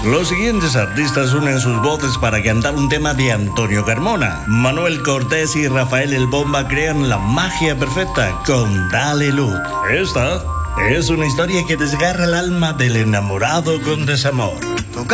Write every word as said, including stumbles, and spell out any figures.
Los siguientes artistas unen sus voces para cantar un tema de Antonio Carmona. Manuel Cortés y Rafael El Bomba crean la magia perfecta con Dale Luz. Esta es una historia que desgarra el alma del enamorado con desamor.